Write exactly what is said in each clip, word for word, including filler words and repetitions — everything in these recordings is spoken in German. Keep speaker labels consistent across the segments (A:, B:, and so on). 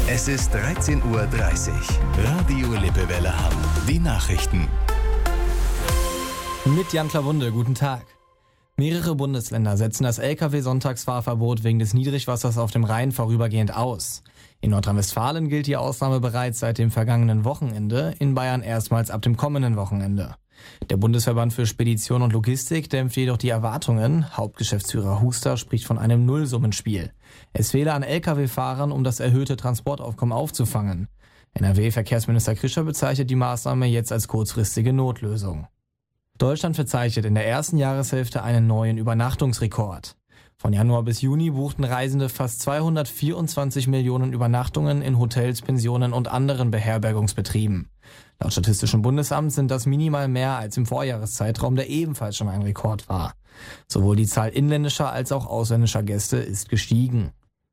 A: Es ist dreizehn Uhr dreißig. Radio Lippewelle Hamm. Die Nachrichten.
B: Mit Jan Klawunde, guten Tag. Mehrere Bundesländer setzen das L K W-Sonntagsfahrverbot wegen des Niedrigwassers auf dem Rhein vorübergehend aus. In Nordrhein-Westfalen gilt die Ausnahme bereits seit dem vergangenen Wochenende, in Bayern erstmals ab dem kommenden Wochenende. Der Bundesverband für Spedition und Logistik dämpft jedoch die Erwartungen. Hauptgeschäftsführer Huster spricht von einem Nullsummenspiel. Es fehle an L K W-Fahrern, um das erhöhte Transportaufkommen aufzufangen. N R W-Verkehrsminister Krischer bezeichnet die Maßnahme jetzt als kurzfristige Notlösung. Deutschland verzeichnet in der ersten Jahreshälfte einen neuen Übernachtungsrekord. Von Januar bis Juni buchten Reisende fast zweihundertvierundzwanzig Millionen Übernachtungen in Hotels, Pensionen und anderen Beherbergungsbetrieben. Laut Statistischem Bundesamt sind das minimal mehr als im Vorjahreszeitraum, der ebenfalls schon ein Rekord war. Sowohl die Zahl inländischer als auch ausländischer Gäste ist gestiegen.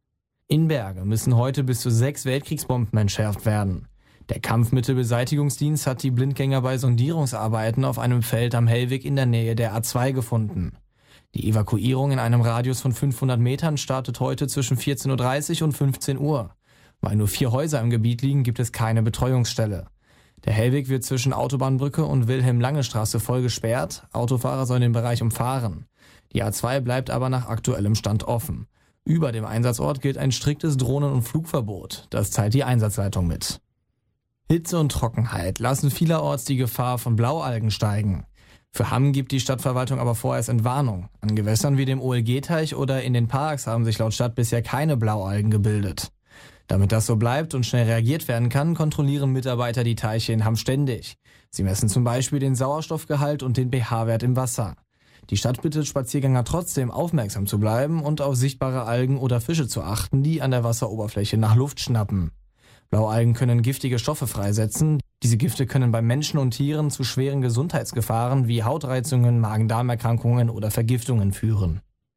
B: In Berge müssen heute bis zu sechs Weltkriegsbomben entschärft werden. Der Kampfmittelbeseitigungsdienst hat die Blindgänger bei Sondierungsarbeiten auf einem Feld am Hellwig in der Nähe der A zwei gefunden. Die Evakuierung in einem Radius von fünfhundert Metern startet heute zwischen vierzehn Uhr dreißig und fünfzehn Uhr. Weil nur vier Häuser im Gebiet liegen, gibt es keine Betreuungsstelle. Der Hellweg wird zwischen Autobahnbrücke und Wilhelm-Lange-Straße voll gesperrt. Autofahrer sollen den Bereich umfahren. Die A zwei bleibt aber nach aktuellem Stand offen. Über dem Einsatzort gilt ein striktes Drohnen- und Flugverbot. Das teilt die Einsatzleitung mit. Hitze und Trockenheit lassen vielerorts die Gefahr von Blaualgen steigen. Für Hamm gibt die Stadtverwaltung aber vorerst Entwarnung. An Gewässern wie dem O L G-Teich oder in den Parks haben sich laut Stadt bisher keine Blaualgen gebildet. Damit das so bleibt und schnell reagiert werden kann, kontrollieren Mitarbeiter die Teiche in Hamm ständig. Sie messen zum Beispiel den Sauerstoffgehalt und den pH-Wert im Wasser. Die Stadt bittet Spaziergänger trotzdem, aufmerksam zu bleiben und auf sichtbare Algen oder Fische zu achten, die an der Wasseroberfläche nach Luft schnappen. Blaualgen können giftige Stoffe freisetzen. Diese Gifte können bei Menschen und Tieren zu schweren Gesundheitsgefahren wie Hautreizungen, Magen-Darm-Erkrankungen oder Vergiftungen führen.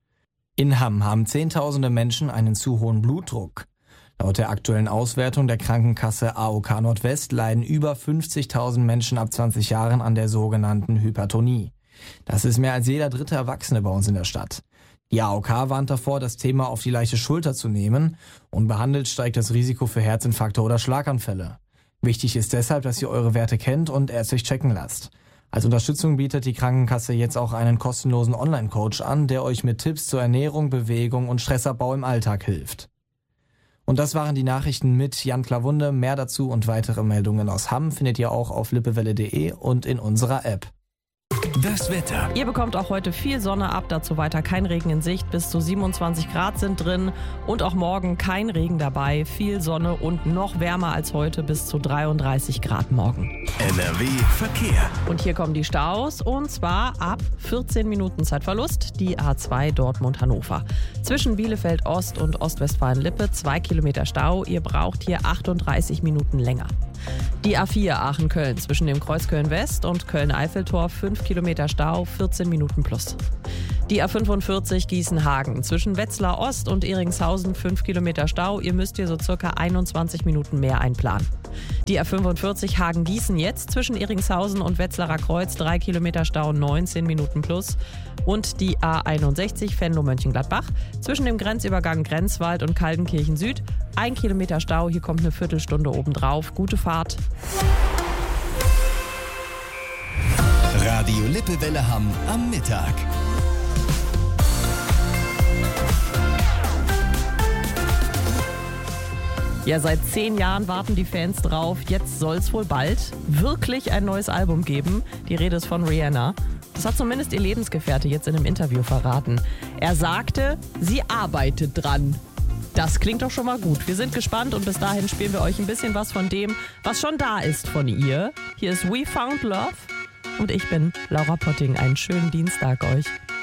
B: In Hamm haben Zehntausende Menschen einen zu hohen Blutdruck. Laut der aktuellen Auswertung der Krankenkasse A O K Nordwest leiden über fünfzigtausend Menschen ab zwanzig Jahren an der sogenannten Hypertonie. Das ist mehr als jeder dritte Erwachsene bei uns in der Stadt. Die A O K warnt davor, das Thema auf die leichte Schulter zu nehmen. Unbehandelt steigt das Risiko für Herzinfarkte oder Schlaganfälle. Wichtig ist deshalb, dass ihr eure Werte kennt und ärztlich checken lasst. Als Unterstützung bietet die Krankenkasse jetzt auch einen kostenlosen Online-Coach an, der euch mit Tipps zur Ernährung, Bewegung und Stressabbau im Alltag hilft. Und das waren die Nachrichten mit Jan Klawunde. Mehr dazu und weitere Meldungen aus Hamm findet ihr auch auf lippewelle punkt de und in unserer App.
A: Das Wetter.
C: Ihr bekommt auch heute viel Sonne ab, dazu weiter kein Regen in Sicht, bis zu siebenundzwanzig Grad sind drin und auch morgen kein Regen dabei, viel Sonne und noch wärmer als heute, bis zu dreiunddreißig Grad morgen.
A: N R W Verkehr.
C: Und hier kommen die Staus und zwar ab vierzehn Minuten Zeitverlust, die A zwei Dortmund-Hannover. Zwischen Bielefeld Ost und Ostwestfalen-Lippe zwei Kilometer Stau, ihr braucht hier achtunddreißig Minuten länger. Die A vier Aachen-Köln zwischen dem Kreuz Köln-West und Köln-Eiffeltor fünf Kilometer Stau, vierzehn Minuten plus. Die A fünfundvierzig Gießen-Hagen zwischen Wetzlar Ost und Eringshausen fünf Kilometer Stau, ihr müsst hier so circa einundzwanzig Minuten mehr einplanen. Die A fünfundvierzig Hagen-Gießen jetzt zwischen Eringshausen und Wetzlarer Kreuz drei Kilometer Stau, neunzehn Minuten plus. Und die A einundsechzig Venlo-Mönchengladbach zwischen dem Grenzübergang Grenzwald und Kaldenkirchen Süd ein Kilometer Stau, hier kommt eine Viertelstunde obendrauf. Gute Fahrt.
A: Radio Lippewelle Hamm am Mittag.
C: Ja, seit zehn Jahren warten die Fans drauf. Jetzt soll es wohl bald wirklich ein neues Album geben. Die Rede ist von Rihanna. Das hat zumindest ihr Lebensgefährte jetzt in einem Interview verraten. Er sagte, sie arbeitet dran. Das klingt doch schon mal gut. Wir sind gespannt und bis dahin spielen wir euch ein bisschen was von dem, was schon da ist von ihr. Hier ist We Found Love und ich bin Laura Potting. Einen schönen Dienstag euch.